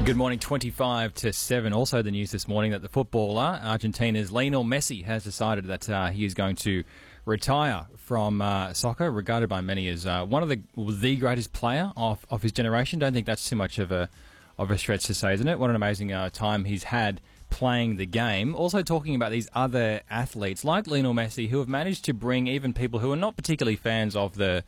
Good morning, 25 to 7. Also the news this morning that the footballer, Argentina's Lionel Messi, has decided that he is going to retire from soccer, regarded by many as one of the greatest player of his generation. Don't think that's too much of a stretch to say, isn't it? What an amazing time he's had playing the game. Also talking about these other athletes like Lionel Messi who have managed to bring even people who are not particularly fans of the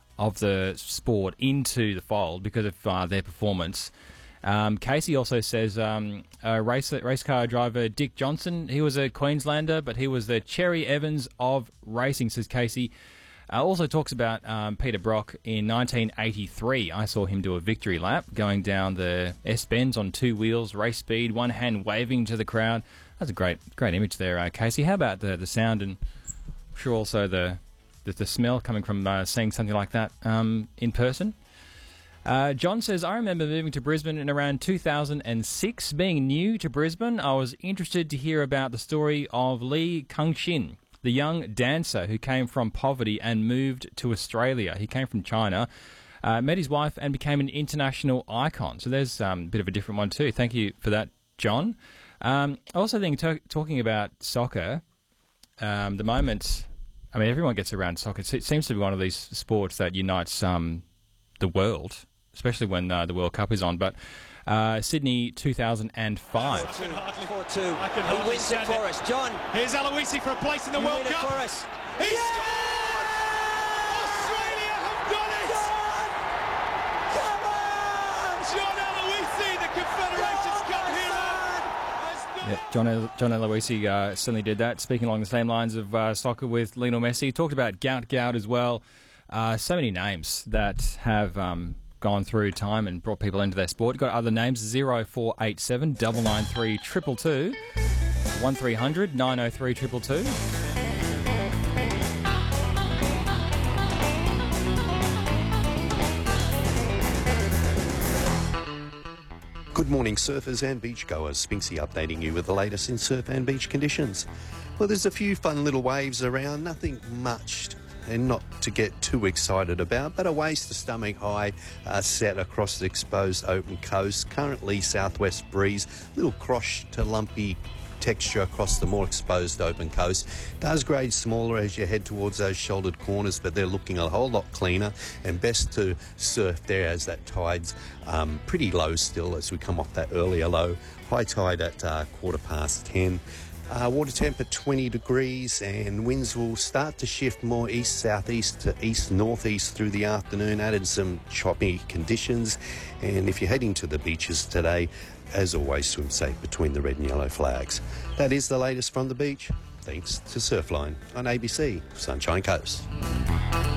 sport into the fold because of their performance. Casey also says race car driver Dick Johnson, he was a Queenslander, but he was the Cherry Evans of racing, says Casey. Also talks about Peter Brock in 1983. I saw him do a victory lap going down the S-Bends on two wheels, race speed, one hand waving to the crowd. That's a great image there, Casey. How about the sound and I'm sure also the smell coming from seeing something like that in person? John says, I remember moving to Brisbane in around 2006. Being new to Brisbane, I was interested to hear about the story of Lee Kung-shin, the young dancer who came from poverty and moved to Australia. He came from China, met his wife and became an international icon. So there's a bit of a different one too. Thank you for that, John. I also think talking about soccer, the moment, I mean, everyone gets around soccer. It seems to be one of these sports that unites the world, especially when the World Cup is on. But Sydney 2005. 4-2. He wins it for us. John. Here's Aloisi for a place in the World Cup. For us. He scored! Australia have done it! Come on! John Aloisi, the Confederations Cup hero, has done Yeah, John Aloisi certainly did that. Speaking along the same lines of soccer with Lionel Messi, he talked about Gout as well. So many names that have gone through time and brought people into their sport. Got other names: 0487 993 222, 1300 903 222. Good morning, surfers and beachgoers. Spinksy updating you with the latest in surf and beach conditions. Well, there's a few fun little waves around, nothing much and not to get too excited about, but a waist to stomach high set across the exposed open coast. Currently southwest breeze, little cross to lumpy texture across the more exposed open coast. Does grade smaller as you head towards those shouldered corners, but they're looking a whole lot cleaner and best to surf there as that tide's pretty low still as we come off that earlier low. High tide at 10:15. Water temp at 20 degrees and winds will start to shift more east-southeast to east-northeast through the afternoon, added some choppy conditions. And if you're heading to the beaches today, as always, swim safe between the red and yellow flags. That is the latest from the beach. Thanks to Surfline on ABC Sunshine Coast.